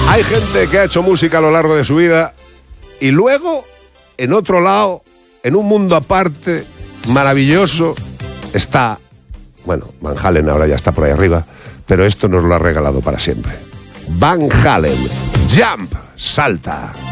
Hay gente que ha hecho música a lo largo de su vida y luego, en otro lado, en un mundo aparte, maravilloso, está... Bueno, Van Halen ahora ya está por ahí arriba, pero esto nos lo ha regalado para siempre. Van Halen, Jump, salta.